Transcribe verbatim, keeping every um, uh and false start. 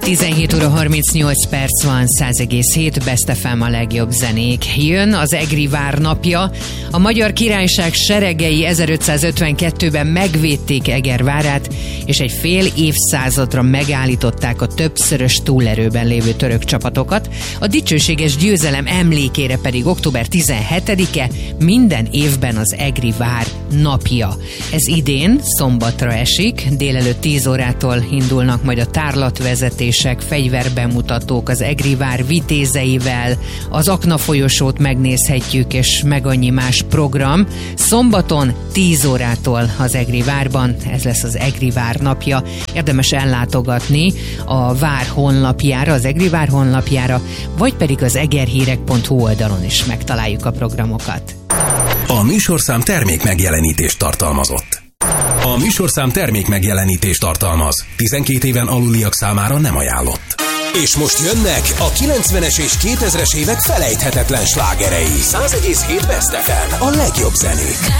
tizenhét óra harmincnyolc perc van, száz egész hét Best ef em a legjobb zenék. Jön az Egri vár napja. A Magyar Királyság seregei ezerötszázötvenkettőben megvédték Eger várát, és egy fél évszázadra megállították a többszörös túlerőben lévő török csapatokat. A dicsőséges győzelem emlékére pedig október tizenhetedike minden évben az Egri vár napja. Ez idén szombatra esik, délelőtt tíz órától indulnak majd a tárlatvezetések, fegyverbemutatók az Egri vár vitézeivel, az Akna folyosót megnézhetjük, és meg annyi más program. Szombaton tíz órától az Egri várban, ez lesz az Egri vár napja. Érdemes ellátogatni a vár honlapjára, az Egri vár honlapjára, vagy pedig az egerhírek pont hu oldalon is megtaláljuk a programokat. A műsorszám termék megjelenítést tartalmazott. A műsorszám termék megjelenítést tartalmaz. tizenkét éven aluliak számára nem ajánlott. És most jönnek a kilencvenes és kétezres évek felejthetetlen slágerei. száz egész hét Best ef em, a legjobb zenék.